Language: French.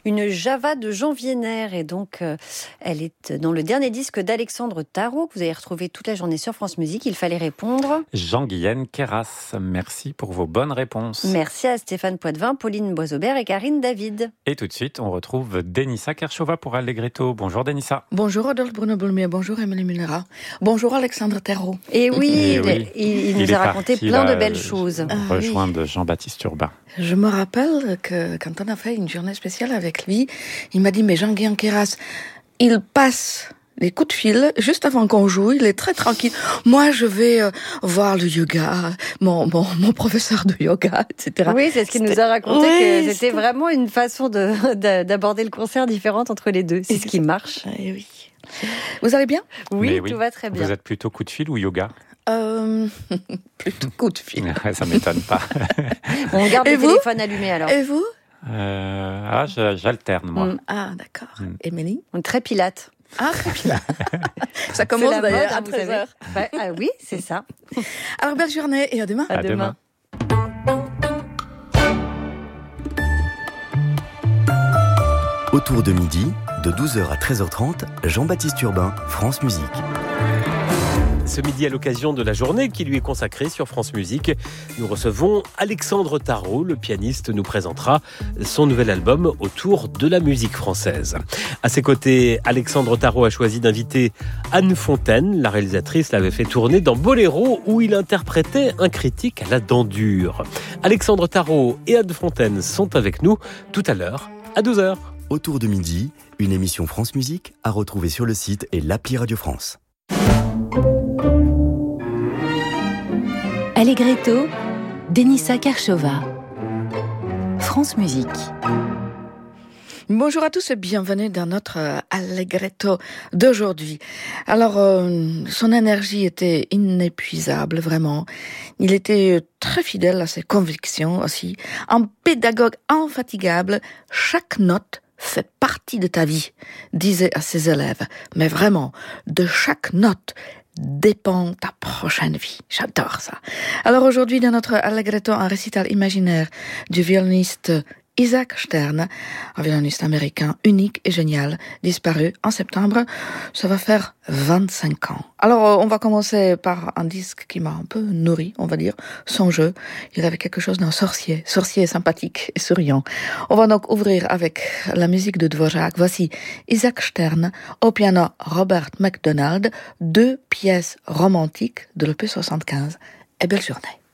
une Java de Jean Vienner. Et donc, elle est dans le dernier disque d'Alexandre Tarot, que vous allez retrouver toute la journée sur France Musique. Il fallait répondre. Jean-Guyenne Queyras, merci pour vos bonnes réponses. Merci à Stéphane Poitvin, Pauline Boisaubert et Karine David. Et tout de suite, on retrouve Denissa Kershova pour Allegretto. Bonjour Denissa. Bonjour Rodolphe Bruno-Boulmier, bonjour Émilie Mulera. Bonjour Alexandre Tarot. Et oui, il nous a raconté plein de belles choses. Rejoindre Jean-Baptiste Urbain. Je me rappelle que quand on a fait une journée spéciale avec lui, il m'a dit, mais Jean-Guyenne Queyras, il passe les coups de fil juste avant qu'on joue, il est très tranquille. Moi, je vais voir le yoga, mon professeur de yoga, etc. Oui, c'est ce qu'il nous a raconté, que c'était vraiment une façon d'aborder le concert différente entre les deux. C'est ce qui marche. Oui. Vous allez bien ? Oui, tout va très bien. Vous êtes plutôt coup de fil ou yoga ? Plutôt coup de fil. Ça m'étonne pas. On garde le téléphone allumé alors. Et vous ? J'alterne, moi. Ah, d'accord. Émilie ? Très pilate. Ah, très pilate. Ça commence d'ailleurs à 13h. Ouais, oui, c'est ça. Alors, belle journée et à demain. À demain. Autour de midi, de 12h à 13h30, Jean-Baptiste Urbain, France Musique. Ce midi, à l'occasion de la journée qui lui est consacrée sur France Musique, nous recevons Alexandre Tarot. Le pianiste nous présentera son nouvel album autour de la musique française. À ses côtés, Alexandre Tarot a choisi d'inviter Anne Fontaine. La réalisatrice l'avait fait tourner dans Boléro, où il interprétait un critique à la dent dure. Alexandre Tarot et Anne Fontaine sont avec nous tout à l'heure, à 12h. Autour de midi, une émission France Musique à retrouver sur le site et l'appli Radio France. Allegretto, Denissa Kershova, France Musique. Bonjour à tous et bienvenue dans notre Allegretto d'aujourd'hui. Alors, son énergie était inépuisable, vraiment. Il était très fidèle à ses convictions aussi. Un pédagogue infatigable, chaque note fait partie de ta vie, disait à ses élèves. Mais vraiment, de chaque note dépend ta prochaine vie. J'adore ça. Alors aujourd'hui, dans notre Allegretto, un récital imaginaire du violoniste Isaac Stern, un violoniste américain unique et génial, disparu en septembre. Ça va faire 25 ans. Alors, on va commencer par un disque qui m'a un peu nourri, on va dire, son jeu. Il avait quelque chose d'un sorcier sympathique et souriant. On va donc ouvrir avec la musique de Dvorak. Voici Isaac Stern, au piano Robert MacDonald, 2 pièces romantiques de l'opus 75. Et belle journée.